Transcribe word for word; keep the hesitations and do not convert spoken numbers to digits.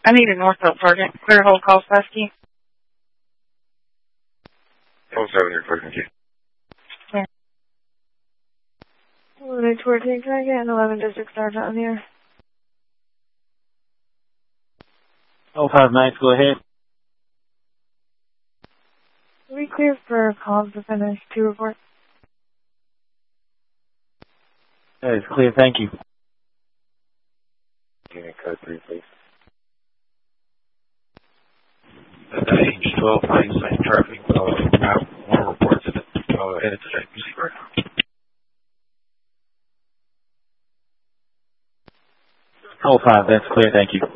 I need a Norfolk Sergeant. Clear hold call, Sasky. Oh seven, you're clear, thank you. Yeah. eleven fourteen, can I get an eleven District Sergeant on here? oh five nine, go ahead. Are we clear for calls to finish two reports? That is clear, thank you. Unit code three, please. H twelve, nine, same traffic. Uh, now, one report to the, uh, headed to J P C right now. oh five, that's clear, thank you.